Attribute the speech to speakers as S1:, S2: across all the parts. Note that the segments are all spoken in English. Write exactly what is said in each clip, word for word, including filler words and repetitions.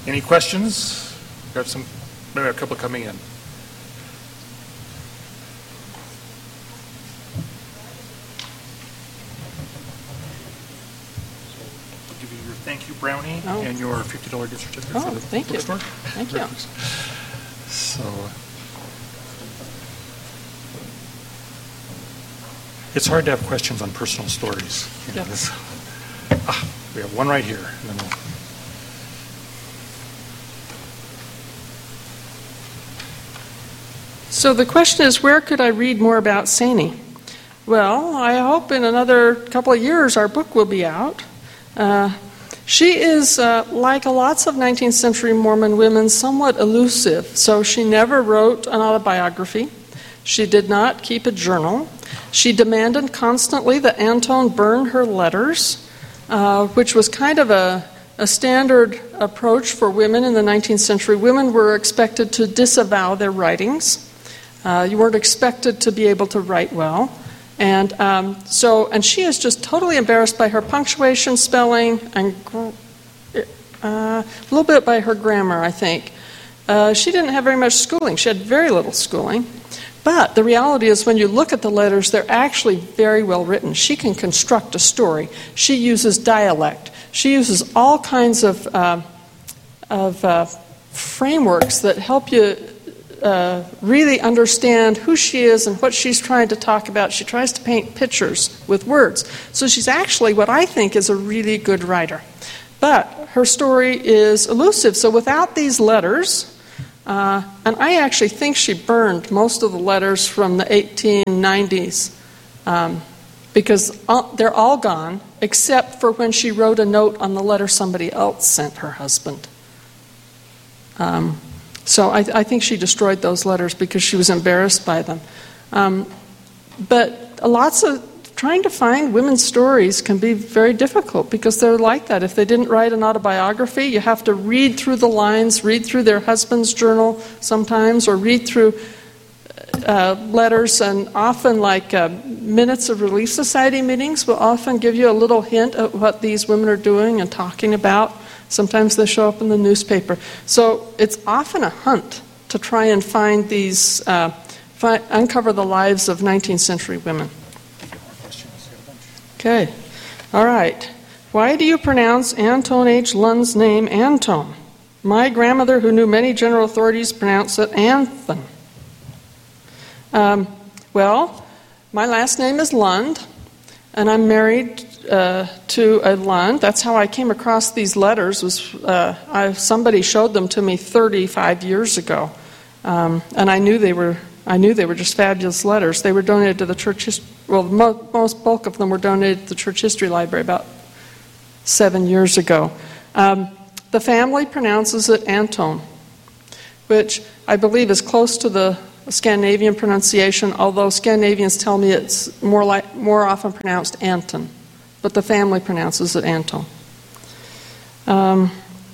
S1: Any questions? Got some, maybe a couple coming in. I'll give you your thank you brownie oh. and your fifty dollars gift certificate
S2: oh,
S1: for the
S2: thank
S1: bookstore.
S2: You. Thank you.
S1: So, it's hard to have questions on personal stories. You know,
S2: yeah.
S1: this, ah, we have one right here. And then we'll,
S2: So the question is, where could I read more about Saini? Well, I hope in another couple of years our book will be out. Uh, she is, uh, like lots of nineteenth century Mormon women, somewhat elusive. So she never wrote an autobiography. She did not keep a journal. She demanded constantly that Anton burn her letters, uh, which was kind of a, a standard approach for women in the nineteenth century. Women were expected to disavow their writings. Uh, you weren't expected to be able to write well. And um, so, and she is just totally embarrassed by her punctuation, spelling, and uh, a little bit by her grammar, I think. Uh, she didn't have very much schooling. She had very little schooling. But the reality is, when you look at the letters, they're actually very well written. She can construct a story. She uses dialect. She uses all kinds of, uh, of uh, frameworks that help you Uh, really understand who she is and what she's trying to talk about. She tries to paint pictures with words. So she's actually what I think is a really good writer. But her story is elusive. So without these letters, uh, and I actually think she burned most of the letters from the eighteen nineties um, because they're all gone except for when she wrote a note on the letter somebody else sent her husband. Um, So I, I think she destroyed those letters because she was embarrassed by them. Um, but lots of trying to find women's stories can be very difficult because they're like that. If they didn't write an autobiography, you have to read through the lines, read through their husband's journal sometimes, or read through uh, letters. And often, like uh, minutes of Relief Society meetings will often give you a little hint at what these women are doing and talking about. Sometimes they show up in the newspaper. So it's often a hunt to try and find these, uh, fi- uncover the lives of nineteenth century women. Okay. All right. Why do you pronounce Anton H. Lund's name Anton? My grandmother, who knew many general authorities, pronounced it Anthon. Um, well, my last name is Lund, and I'm married Uh, to a Lund. That's how I came across these letters. Was uh, I, somebody showed them to me thirty-five years ago, um, and I knew they were. I knew they were just fabulous letters. They were donated to the church. Hist- well, mo- most bulk of them were donated to the Church History Library about seven years ago. Um, the family pronounces it Anton, which I believe is close to the Scandinavian pronunciation. Although Scandinavians tell me it's more like more often pronounced Anton. But the family pronounces it Anton. Um,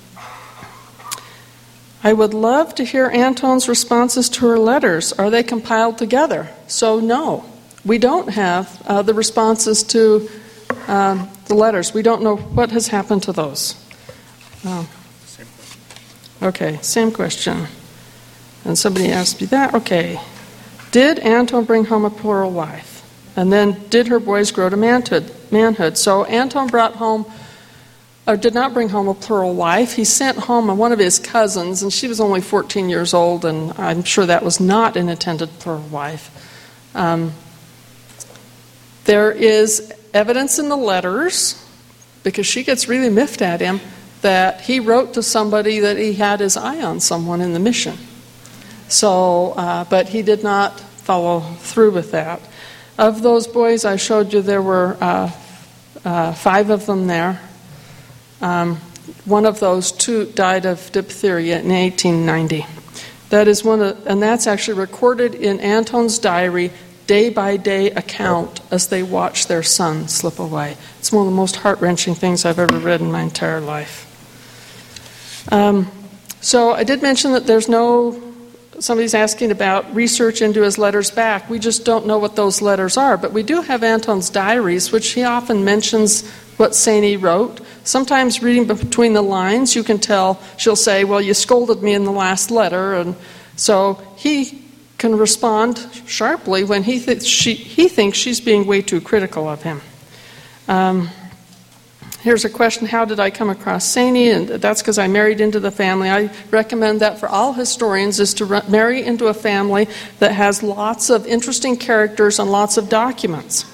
S2: I would love to hear Anton's responses to her letters. Are they compiled together? So no, we don't have uh, the responses to um, the letters. We don't know what has happened to those. Um, okay, same question. And somebody asked me that. Okay. Did Anton bring home a plural wife? And then, did her boys grow to manhood? manhood? So Anton brought home, or did not bring home a plural wife. He sent home one of his cousins, and she was only fourteen years old, and I'm sure that was not an intended plural wife. Um, there is evidence in the letters, because she gets really miffed at him, that he wrote to somebody that he had his eye on someone in the mission. So, uh, but he did not follow through with that. Of those boys I showed you, there were uh, uh, five of them there. Um, one of those two died of diphtheria in eighteen ninety. That is one of, and that's actually recorded in Anton's diary, day-by-day account as they watch their son slip away. It's one of the most heart-wrenching things I've ever read in my entire life. Um, so I did mention that there's no. Somebody's asking about research into his letters back. We just don't know what those letters are, but we do have Anton's diaries, which he often mentions what Saini wrote. sometimes reading between the lines, you can tell she'll say, well, you scolded me in the last letter. And so he can respond sharply when he, th- she, he thinks she's being way too critical of him. Um, here's a question, how did I come across Saini? And that's because I married into the family. I recommend that for all historians, is to re- marry into a family that has lots of interesting characters and lots of documents.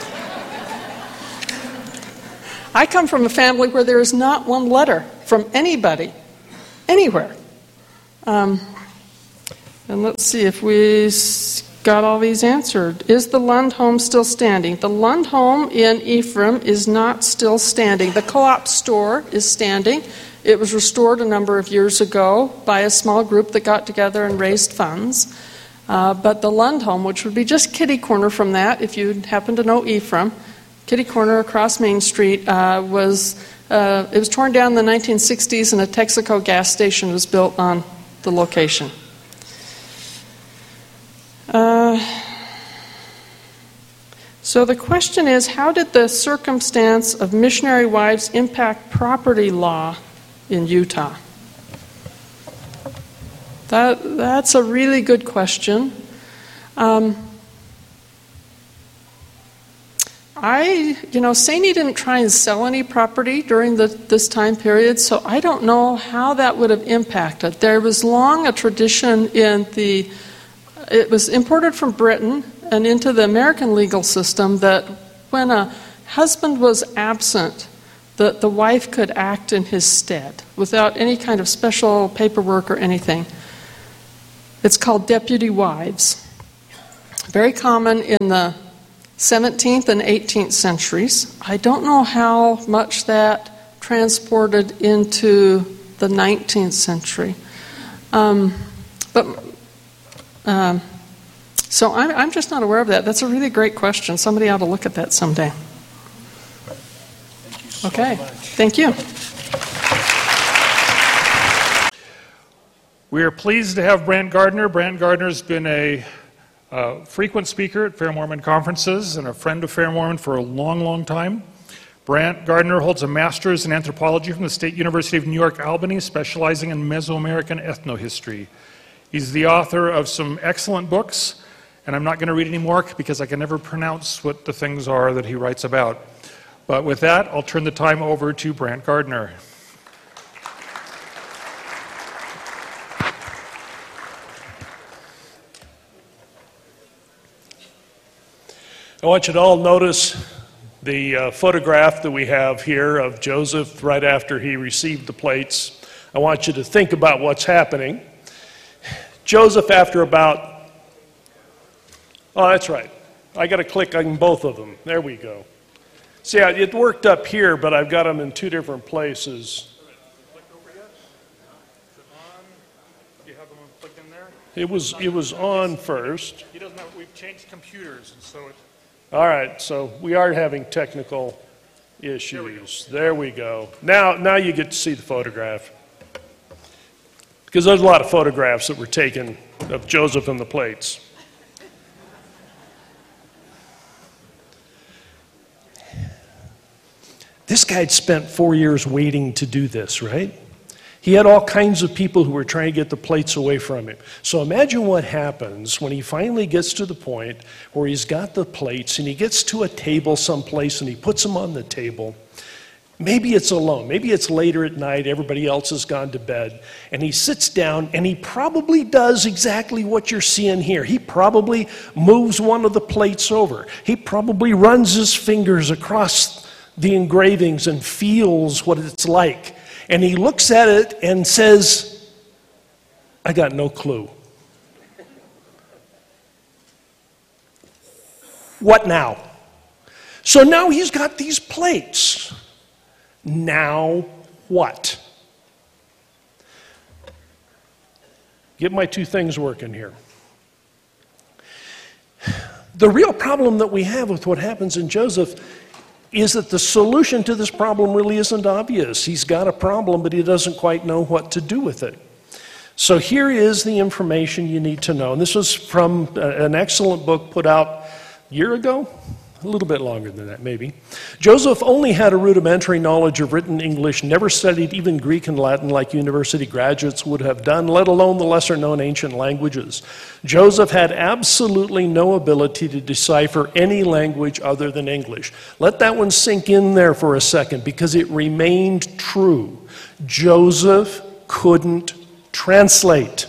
S2: I come from a family where there is not one letter from anybody, anywhere. Um, and let's see if we got all these answered. Is the Lund home still standing? The Lund home in Ephraim is not still standing. The co-op store is standing. It was restored a number of years ago by a small group that got together and raised funds. Uh, but the Lund home, which would be just kitty corner from that, if you happen to know Ephraim, kitty corner across Main Street, uh, was uh, it was torn down in the nineteen sixties, and a Texaco gas station was built on the location. Uh, so the question is, how did the circumstance of missionary wives impact property law in Utah? That that's a really good question. Um, I, you know, Saini didn't try and sell any property during the, this time period, so I don't know how that would have impacted. There was long a tradition in the, it was imported from Britain and into the American legal system that when a husband was absent, the, the wife could act in his stead without any kind of special paperwork or anything. It's called deputy wives. Very common in the seventeenth and eighteenth centuries. I don't know how much that transported into the nineteenth century. Um, but um, so I'm, I'm just not aware of that. That's a really great question. Somebody ought to look at that someday.
S1: Thank you so
S2: okay.
S1: much.
S2: Thank you.
S1: We are pleased to have Brant Gardner. Brant Gardner's been a Uh, frequent speaker at Fair Mormon conferences and a friend of Fair Mormon for a long, long time. Brant Gardner holds a master's in anthropology from the State University of New York, Albany, specializing in Mesoamerican ethnohistory. He's the author of some excellent books, and I'm not going to read any more because I can never pronounce what the things are that he writes about. But with that, I'll turn the time over to Brant Gardner.
S3: I want you to all notice the uh, photograph that we have here of Joseph right after he received the plates. I want you to think about what's happening. Joseph, after about, oh, that's right. I got to click on both of them. There we go. See, it worked up here, but I've got them in two different places. It was it was on first.
S1: He doesn't know. We've changed computers, and so it.
S3: All right, so we are having technical issues. There we go. Now, now you get to see the photograph. Because there's a lot of photographs that were taken of Joseph and the plates. This guy had spent four years waiting to do this, right? He had all kinds of people who were trying to get the plates away from him. So imagine what happens when he finally gets to the point where he's got the plates and he gets to a table someplace and he puts them on the table. Maybe it's alone. Maybe it's later at night. Everybody else has gone to bed. And he sits down and he probably does exactly what you're seeing here. He probably moves one of the plates over. He probably runs his fingers across the engravings and feels what it's like. And he looks at it and says, I got no clue. What now? So now he's got these plates. Now what? Get my two things working here. The real problem that we have with what happens in Joseph is that the solution to this problem really isn't obvious. He's got a problem, but he doesn't quite know what to do with it. So here is the information you need to know. And this was from an excellent book put out a year ago, A little bit longer than that, maybe. Joseph only had a rudimentary knowledge of written English, never studied even Greek and Latin like university graduates would have done, let alone the lesser-known ancient languages. Joseph had absolutely no ability to decipher any language other than English. Let that one sink in there for a second, because it remained true. Joseph couldn't translate.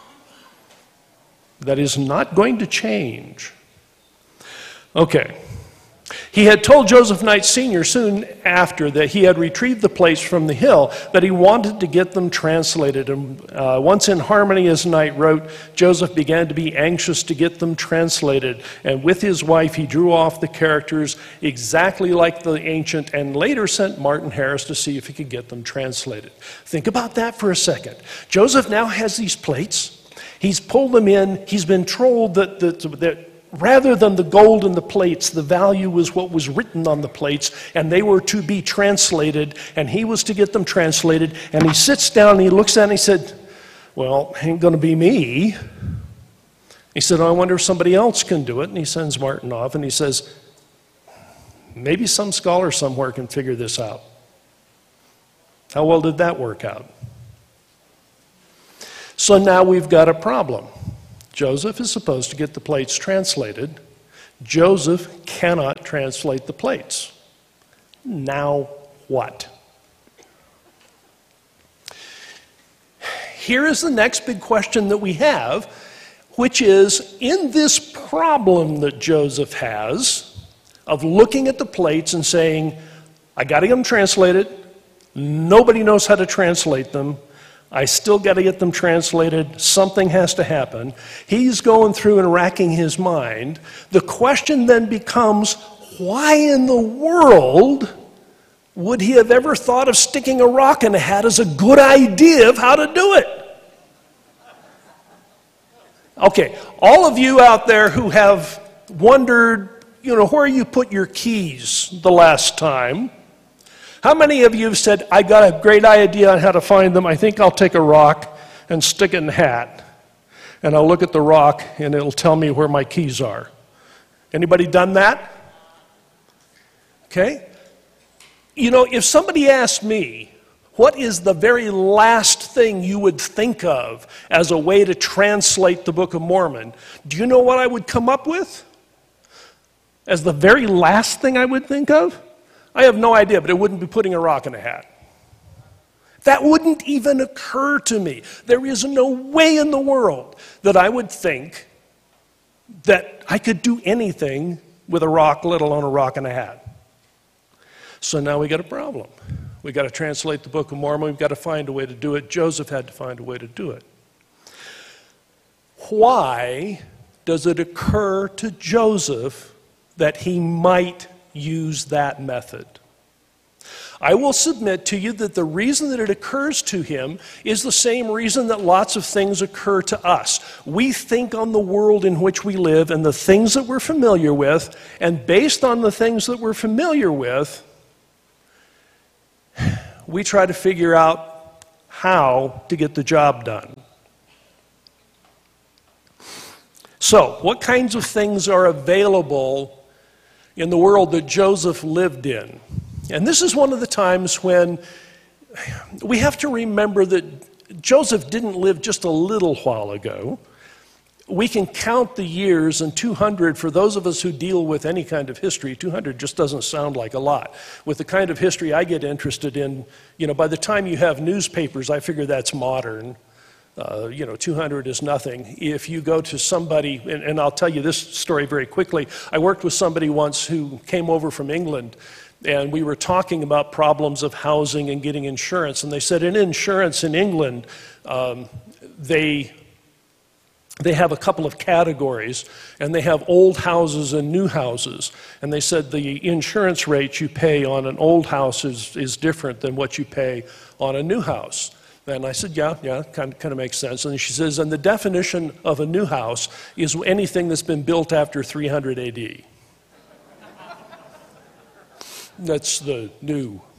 S3: That is not going to change. Okay. He had told Joseph Knight Senior soon after that he had retrieved the plates from the hill, that he wanted to get them translated. And uh, once in harmony, as Knight wrote, Joseph began to be anxious to get them translated. And with his wife, he drew off the characters exactly like the ancient, and later sent Martin Harris to see if he could get them translated. Think about that for a second. Joseph now has these plates. He's pulled them in. He's been told that, that, that rather than the gold in the plates, the value was what was written on the plates, and they were to be translated, and he was to get them translated. And he sits down and he looks at it and he said, well, ain't going to be me. He said, oh, I wonder if somebody else can do it. And he sends Martin off and he says, maybe some scholar somewhere can figure this out. How well did that work out? So now we've got a problem. Joseph is supposed to get the plates translated. Joseph cannot translate the plates. Now what? Here is the next big question that we have, which is, in this problem that Joseph has of looking at the plates and saying, I got to get them translated, nobody knows how to translate them, I still got to get them translated. Something has to happen. He's going through and racking his mind. The question then becomes, why in the world would he have ever thought of sticking a rock in a hat as a good idea of how to do it? Okay, all of you out there who have wondered, you know, where you put your keys the last time, how many of you have said, I got a great idea on how to find them. I think I'll take a rock and stick it in the hat. And I'll look at the rock and it'll tell me where my keys are. Anybody done that? Okay. You know, if somebody asked me, what is the very last thing you would think of as a way to translate the Book of Mormon? Do you know what I would come up with? As the very last thing I would think of? I have no idea, but it wouldn't be putting a rock in a hat. That wouldn't even occur to me. There is no way in the world that I would think that I could do anything with a rock, let alone a rock in a hat. So now we got a problem. We got to translate the Book of Mormon. We've got to find a way to do it. Joseph had to find a way to do it. Why does it occur to Joseph that he might use that method? I will submit to you that the reason that it occurs to him is the same reason that lots of things occur to us. We think on the world in which we live and the things that we're familiar with, and based on the things that we're familiar with, we try to figure out how to get the job done. So, what kinds of things are available in the world that Joseph lived in? And this is one of the times when we have to remember that Joseph didn't live just a little while ago. We can count the years, and two hundred, for those of us who deal with any kind of history, two hundred just doesn't sound like a lot. With the kind of history I get interested in, you know, by the time you have newspapers, I figure that's modern. Uh, you know, two hundred is nothing. If you go to somebody, and, and I'll tell you this story very quickly. I worked with somebody once who came over from England, and we were talking about problems of housing and getting insurance. And they said in insurance in England, um, they, they have a couple of categories, and they have old houses and new houses. And they said the insurance rate you pay on an old house is, is different than what you pay on a new house. And I said, yeah, yeah, kind of, kind of makes sense. And she says, and the definition of a new house is anything that's been built after three hundred A D. That's the new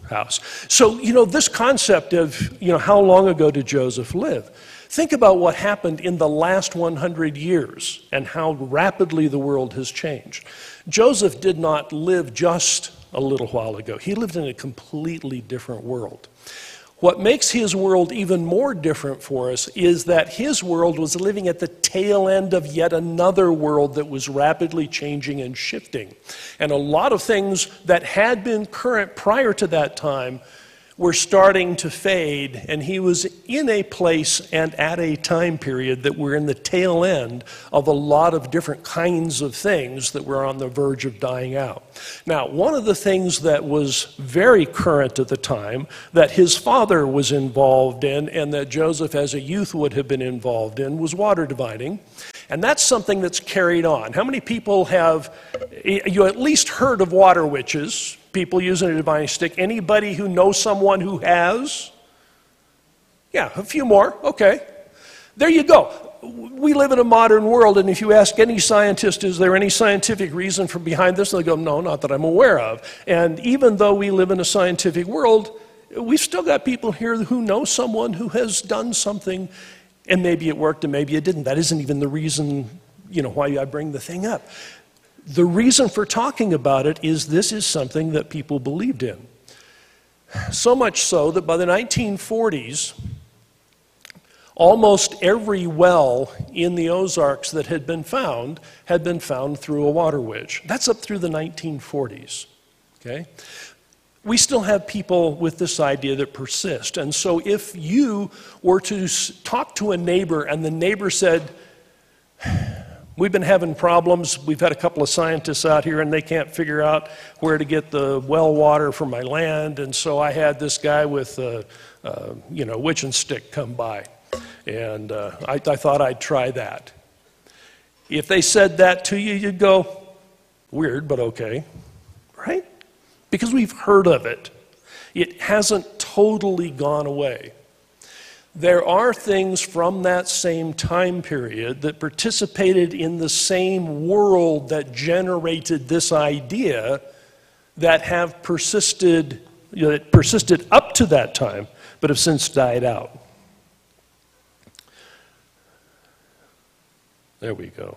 S3: house. So, you know, this concept of, you know, how long ago did Joseph live? Think about what happened in the last one hundred years and how rapidly the world has changed. Joseph did not live just a little while ago. He lived in a completely different world. What makes his world even more different for us is that his world was living at the tail end of yet another world that was rapidly changing and shifting. And a lot of things that had been current prior to that time were starting to fade, and he was in a place and at a time period that were in the tail end of a lot of different kinds of things that were on the verge of dying out. Now, one of the things that was very current at the time that his father was involved in and that Joseph as a youth would have been involved in was water divining. And that's something that's carried on. How many people have, you at least heard of water witches, people using a divining stick? Anybody who knows someone who has? Yeah, a few more, okay. There you go. We live in a modern world, and if you ask any scientist, is there any scientific reason for behind this? They'll go, no, not that I'm aware of. And even though we live in a scientific world, we've still got people here who know someone who has done something, and maybe it worked and maybe it didn't. That isn't even the reason, you know, why I bring the thing up. The reason for talking about it is this is something that people believed in. So much so that by the nineteen forties, almost every well in the Ozarks that had been found had been found through a water witch. That's up through the nineteen forties, okay? We still have people with this idea that persist. And so if you were to talk to a neighbor and the neighbor said, we've been having problems, we've had a couple of scientists out here and they can't figure out where to get the well water for my land, and so I had this guy with a, uh, you know, witch and stick come by, and uh, I, I thought I'd try that. If they said that to you, you'd go, weird, but okay, right? Because we've heard of it. It hasn't totally gone away. There are things from that same time period that participated in the same world that generated this idea that have persisted, you know, that persisted up to that time, but have since died out. There we go.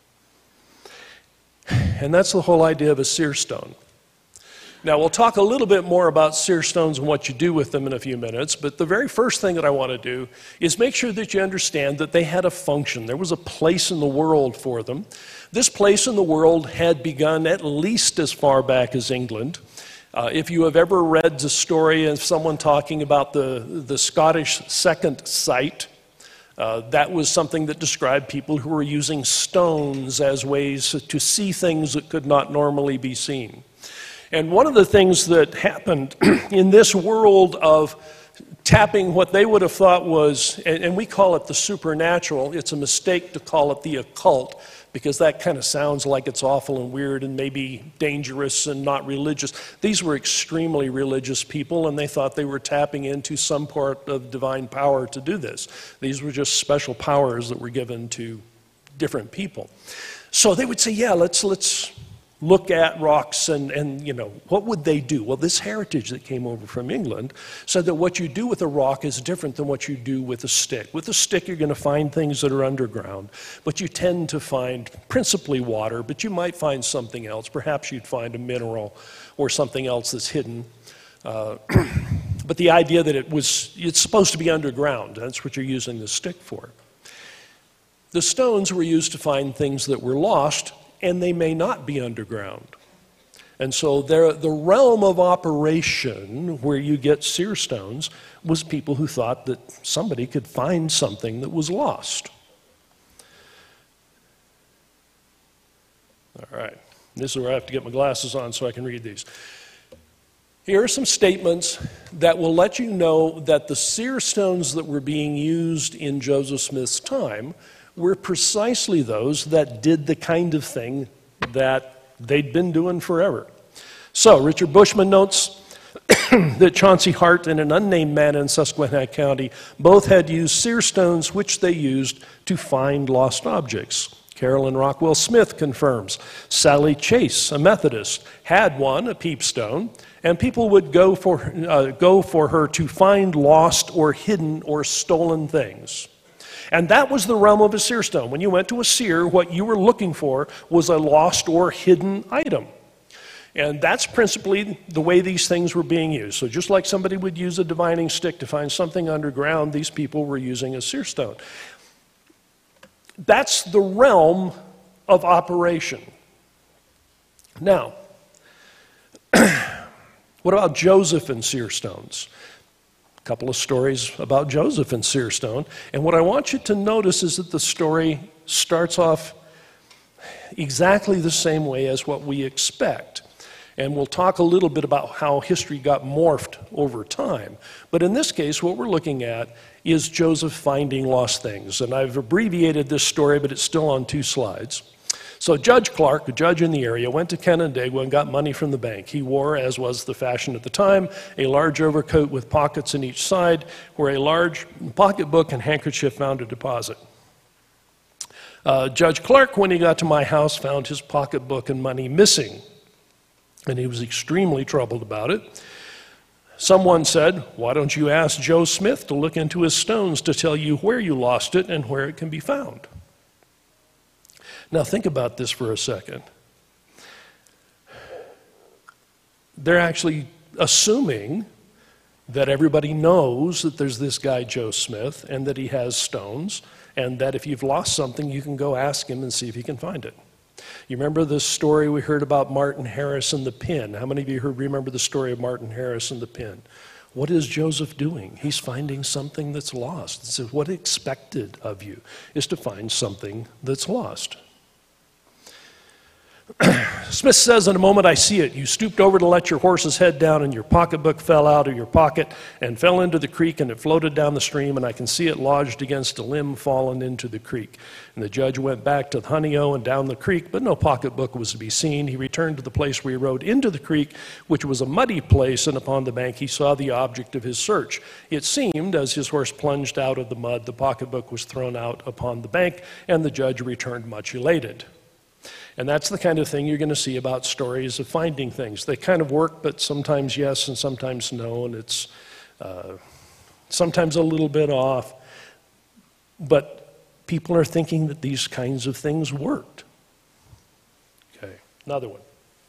S3: And that's the whole idea of a seer stone. Now, we'll talk a little bit more about seer stones and what you do with them in a few minutes, but the very first thing that I want to do is make sure that you understand that they had a function. There was a place in the world for them. This place in the world had begun at least as far back as England. Uh, if you have ever read the story of someone talking about the, the Scottish second sight, uh, that was something that described people who were using stones as ways to see things that could not normally be seen. And one of the things that happened in this world of tapping what they would have thought was, and, and we call it the supernatural, it's a mistake to call it the occult, because that kind of sounds like it's awful and weird and maybe dangerous and not religious. These were extremely religious people, and they thought they were tapping into some part of divine power to do this. These were just special powers that were given to different people. So they would say, yeah, let's let's look at rocks and, and, you know, what would they do? Well, this heritage that came over from England said that what you do with a rock is different than what you do with a stick. With a stick, you're going to find things that are underground, but you tend to find principally water, but you might find something else. Perhaps you'd find a mineral or something else that's hidden. Uh, but the idea that it was, it's supposed to be underground, that's what you're using the stick for. The stones were used to find things that were lost, and they may not be underground. And so there, the realm of operation where you get seer stones was people who thought that somebody could find something that was lost. All right, this is where I have to get my glasses on so I can read these. Here are some statements that will let you know that the seer stones that were being used in Joseph Smith's time were precisely those that did the kind of thing that they'd been doing forever. So, Richard Bushman notes that Chauncey Hart and an unnamed man in Susquehanna County both had used seer stones which they used to find lost objects. Carolyn Rockwell Smith confirms. Sally Chase, a Methodist, had one, a peepstone, and people would go for, uh, go for her to find lost or hidden or stolen things. And that was the realm of a seer stone. When you went to a seer, what you were looking for was a lost or hidden item. And that's principally the way these things were being used. So just like somebody would use a divining stick to find something underground, these people were using a seer stone. That's the realm of operation. Now, what about Joseph and seer stones? A couple of stories about Joseph and seer stone. And what I want you to notice is that the story starts off exactly the same way as what we expect. And we'll talk a little bit about how history got morphed over time. But in this case, what we're looking at is Joseph finding lost things. And I've abbreviated this story, but it's still on two slides. So Judge Clark, a judge in the area, went to Canandaigua and got money from the bank. He wore, as was the fashion at the time, a large overcoat with pockets in each side, where a large pocketbook and handkerchief found a deposit. Uh, Judge Clark, when he got to my house, found his pocketbook and money missing. And he was extremely troubled about it. Someone said, why don't you ask Joe Smith to look into his stones to tell you where you lost it and where it can be found? Now think about this for a second. They're actually assuming that everybody knows that there's this guy Joe Smith and that he has stones, and that if you've lost something, you can go ask him and see if he can find it. You remember the story we heard about Martin Harris and the pin? How many of you heard, remember the story of Martin Harris and the pin? What is Joseph doing? He's finding something that's lost. So what expected of you is to find something that's lost. Smith says, in a moment I see it. You stooped over to let your horse's head down, and your pocketbook fell out of your pocket and fell into the creek, and it floated down the stream, and I can see it lodged against a limb fallen into the creek. And the judge went back to the Honeyo and down the creek, but no pocketbook was to be seen. He returned to the place where he rode into the creek, which was a muddy place, and upon the bank he saw the object of his search. It seemed, as his horse plunged out of the mud, the pocketbook was thrown out upon the bank, and the judge returned much elated. And that's the kind of thing you're going to see about stories of finding things. They kind of work, but sometimes yes and sometimes no, and it's uh, sometimes a little bit off. But people are thinking that these kinds of things worked. Okay, another one.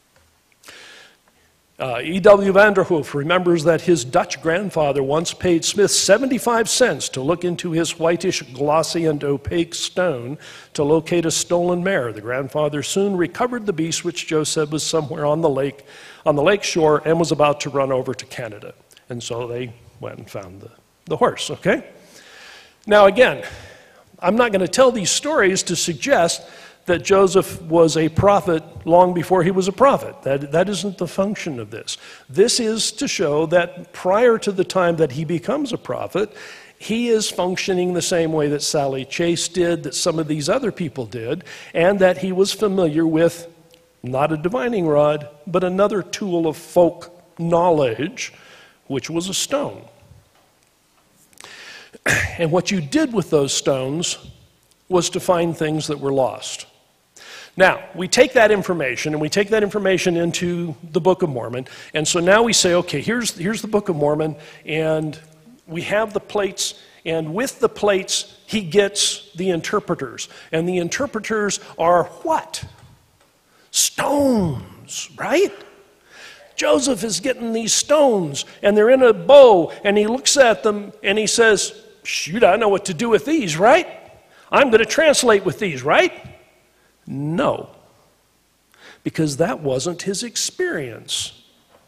S3: Uh, E W Vanderhoof remembers that his Dutch grandfather once paid Smith seventy-five cents to look into his whitish, glossy, and opaque stone to locate a stolen mare. The grandfather soon recovered the beast, which Joe said was somewhere on the lake, on the lake shore, and was about to run over to Canada. And so they went and found the, the horse, okay? Now again, I'm not going to tell these stories to suggest that Joseph was a prophet long before he was a prophet. That, that isn't the function of this. This is to show that prior to the time that he becomes a prophet, he is functioning the same way that Sally Chase did, that some of these other people did, and that he was familiar with not a divining rod, but another tool of folk knowledge, which was a stone. And what you did with those stones was to find things that were lost. Now, we take that information, and we take that information into the Book of Mormon, and so now we say, okay, here's, here's the Book of Mormon, and we have the plates, and with the plates, he gets the interpreters. And the interpreters are what? Stones, right? Joseph is getting these stones, and they're in a bow, and he looks at them, and he says, shoot, I know what to do with these, right? I'm going to translate with these, right? No, because that wasn't his experience.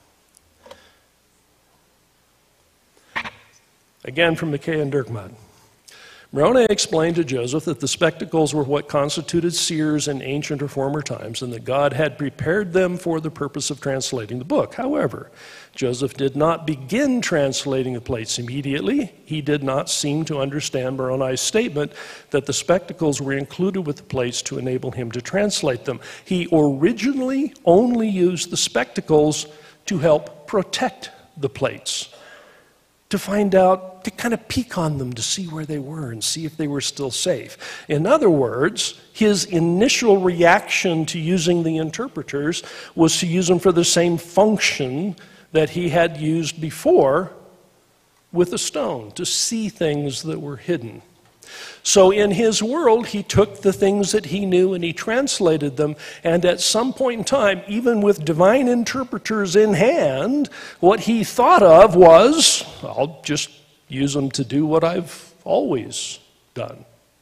S3: Again from McKay and Dirkmaat. Moroni explained to Joseph that the spectacles were what constituted seers in ancient or former times, and that God had prepared them for the purpose of translating the book. However, Joseph did not begin translating the plates immediately. He did not seem to understand Moroni's statement that the spectacles were included with the plates to enable him to translate them. He originally only used the spectacles to help protect the plates. to find out, to kind of peek on them to see where they were and see if they were still safe. In other words, his initial reaction to using the interpreters was to use them for the same function that he had used before with a stone, to see things that were hidden. So in his world, he took the things that he knew and he translated them, and at some point in time, even with divine interpreters in hand, what he thought of was, I'll just use them to do what I've always done.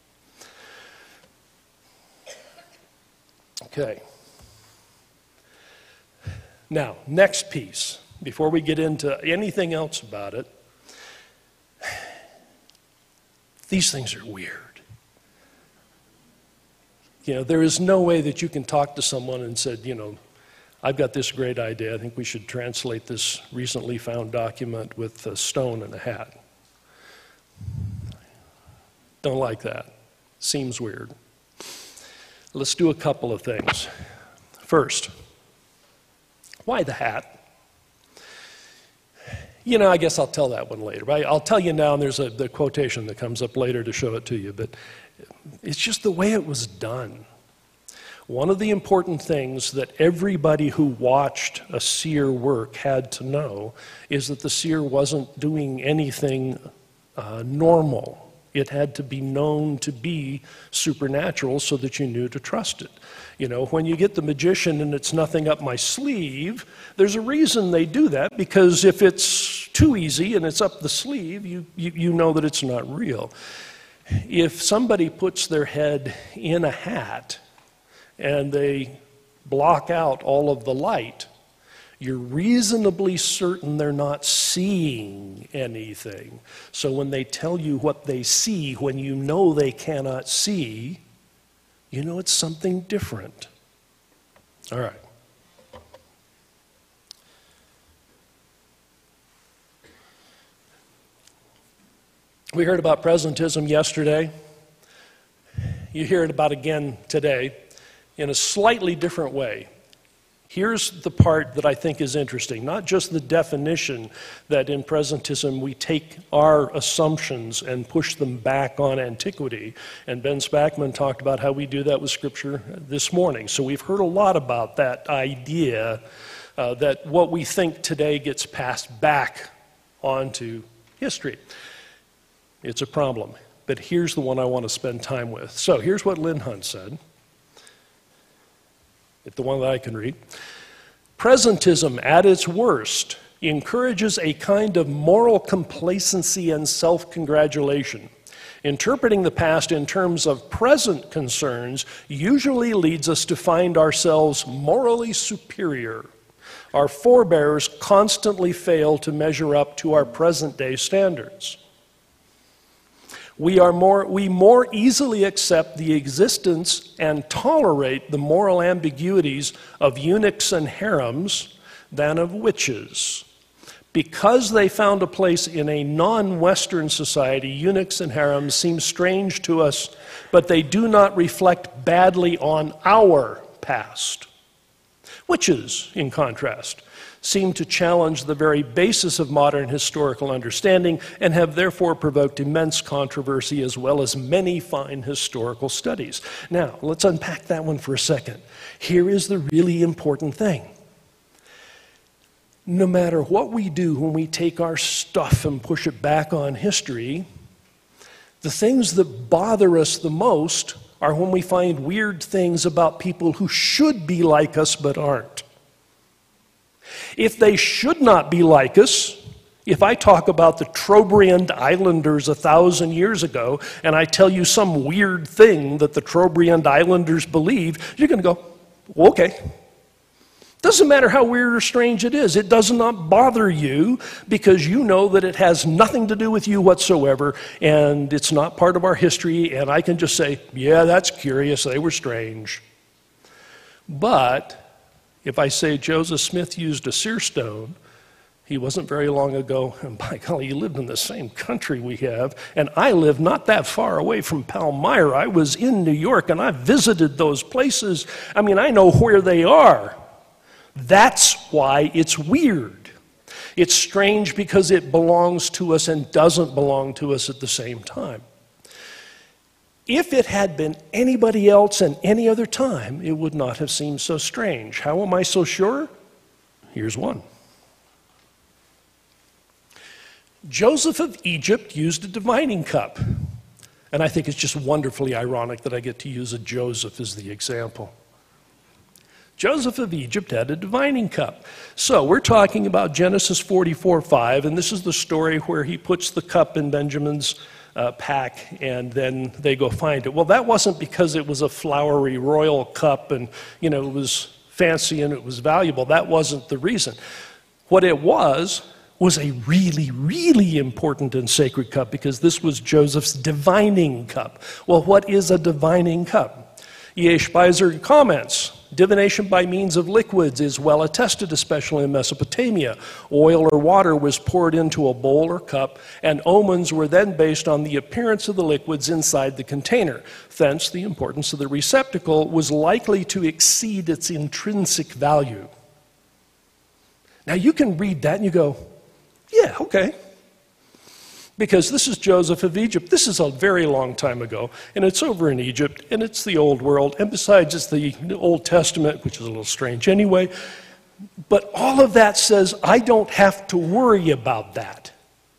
S3: Okay. Now, next piece, before we get into anything else about it, these things are weird. You know, there is no way that you can talk to someone and said, you know, I've got this great idea. I think we should translate this recently found document with a stone and a hat. Don't like that. Seems weird. Let's do a couple of things. First, why the hat? You know, I guess I'll tell that one later. Right? I'll tell you now, and there's a the quotation that comes up later to show it to you, but it's just the way it was done. One of the important things that everybody who watched a seer work had to know is that the seer wasn't doing anything uh, normal. It had to be known to be supernatural so that you knew to trust it. You know, when you get the magician and it's nothing up my sleeve, there's a reason they do that, because if it's too easy and it's up the sleeve, you, you, you know that it's not real. If somebody puts their head in a hat and they block out all of the light, you're reasonably certain they're not seeing anything. So when they tell you what they see, when you know they cannot see, you know it's something different. All right. We heard about presentism yesterday. You hear it about again today in a slightly different way. Here's the part that I think is interesting, not just the definition that in presentism we take our assumptions and push them back on antiquity, and Ben Spackman talked about how we do that with Scripture this morning. So we've heard a lot about that idea uh, that what we think today gets passed back onto history. It's a problem, but here's the one I want to spend time with. So here's what Lynn Hunt said. The one that I can read. Presentism, at its worst, encourages a kind of moral complacency and self-congratulation. Interpreting the past in terms of present concerns usually leads us to find ourselves morally superior. Our forebears constantly fail to measure up to our present-day standards. We are more, we more easily accept the existence and tolerate the moral ambiguities of eunuchs and harems than of witches. Because they found a place in a non-Western society, eunuchs and harems seem strange to us, but they do not reflect badly on our past. Witches, in contrast, seem to challenge the very basis of modern historical understanding and have therefore provoked immense controversy as well as many fine historical studies. Now, let's unpack that one for a second. Here is the really important thing. No matter what we do when we take our stuff and push it back on history, the things that bother us the most are when we find weird things about people who should be like us but aren't. If they should not be like us, if I talk about the Trobriand Islanders a thousand years ago and I tell you some weird thing that the Trobriand Islanders believe, you're going to go, well, okay. Doesn't matter how weird or strange it is. It does not bother you because you know that it has nothing to do with you whatsoever and it's not part of our history, and I can just say, yeah, that's curious. They were strange. But if I say Joseph Smith used a seer stone, he wasn't very long ago, and by golly, he lived in the same country we have, and I live not that far away from Palmyra. I was in New York, and I visited those places. I mean, I know where they are. That's why it's weird. It's strange because it belongs to us and doesn't belong to us at the same time. If it had been anybody else and any other time, it would not have seemed so strange. How am I so sure? Here's one. Joseph of Egypt used a divining cup. And I think it's just wonderfully ironic that I get to use a Joseph as the example. Joseph of Egypt had a divining cup. So we're talking about Genesis forty-four five, and this is the story where he puts the cup in Benjamin's uh, pack, and then they go find it. Well, that wasn't because it was a flowery royal cup and, you know, it was fancy and it was valuable. That wasn't the reason. What it was was a really, really important and sacred cup, because this was Joseph's divining cup. Well, what is a divining cup? E A. Speiser comments, divination by means of liquids is well attested, especially in Mesopotamia. Oil or water was poured into a bowl or cup, and omens were then based on the appearance of the liquids inside the container. Thence, the importance of the receptacle was likely to exceed its intrinsic value. Now, you can read that and you go, yeah, okay. Because this is Joseph of Egypt. This is a very long time ago, and it's over in Egypt, and it's the old world, and besides, it's the Old Testament, which is a little strange anyway. But all of that says I don't have to worry about that.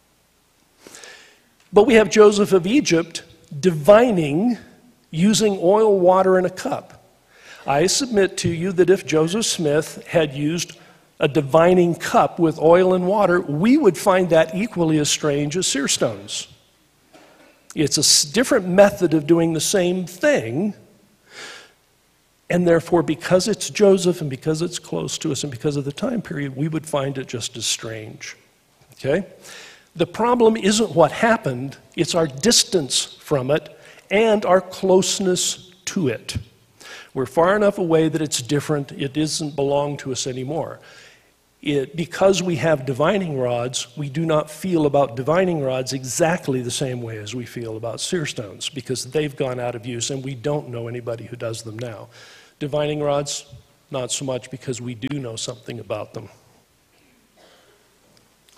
S3: But we have Joseph of Egypt divining using oil, water, and a cup. I submit to you that if Joseph Smith had used a divining cup with oil and water, we would find that equally as strange as seer stones. It's a different method of doing the same thing, and therefore, because it's Joseph and because it's close to us and because of the time period, we would find it just as strange. Okay? The problem isn't what happened, it's our distance from it and our closeness to it. We're far enough away that it's different, it doesn't belong to us anymore. It, because we have divining rods, we do not feel about divining rods exactly the same way as we feel about seer stones, because they've gone out of use and we don't know anybody who does them now. Divining rods, not so much, because we do know something about them.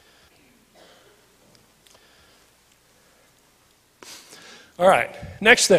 S3: All right, next thing.